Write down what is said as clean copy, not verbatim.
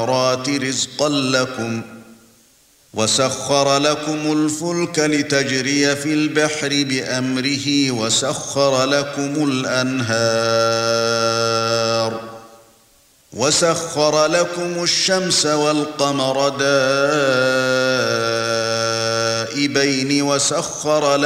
رِزْقًا لَكُمْ وَسَخَّرَ لَكُمُ الْفُلْكَ لِتَجْرِيَ فِي الْبَحْرِ بِأَمْرِهِ وَسَخَّرَ لَكُمُ الْأَنْهَارَ وَسَخَّرَ لَكُمُ الشَّمْسَ وَالْقَمَرَ دَائِبَيْنِ وَسَخَّرَ